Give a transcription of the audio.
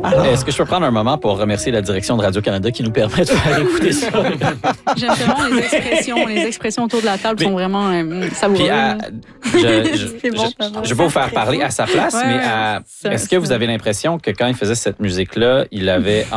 Est-ce que je peux prendre un moment pour remercier la direction de Radio-Canada qui nous permet de faire écouter ça? J'aime tellement les expressions autour de la table sont vraiment savoureuses. Puis, je vais pas vous faire parler à sa place, mais est-ce que vous avez l'impression que quand il faisait cette musique-là, il avait